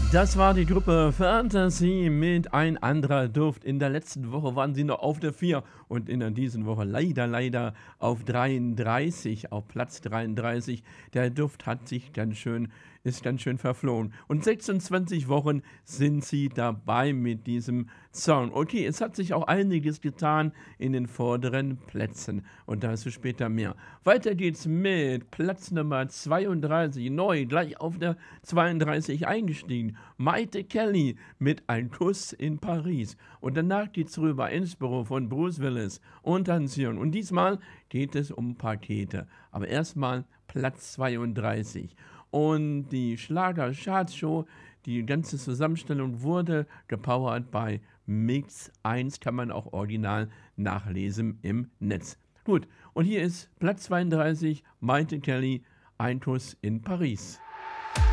Das war die Gruppe Fantasy mit Ein anderer Duft. In der letzten Woche waren sie noch auf der 4 und in dieser Woche leider auf 33, auf Platz 33. Der Duft ist ganz schön verflogen. Und 26 Wochen sind sie dabei mit diesem Song. Okay, es hat sich auch einiges getan in den vorderen Plätzen und dazu später mehr. Weiter geht's mit Platz Nummer 32, neu, gleich auf der 32 eingestiegen. Maite Kelly mit Ein Kuss in Paris. Und danach geht's rüber ins Büro von Bruce Willis und Anzion. Und diesmal geht es um Pakete. Aber erstmal Platz 32. Und die Schlager-Charts-Show, die ganze Zusammenstellung wurde gepowert bei Mix 1, kann man auch original nachlesen im Netz. Gut, und hier ist Platz 32, Maite Kelly, Ein Kuss in Paris.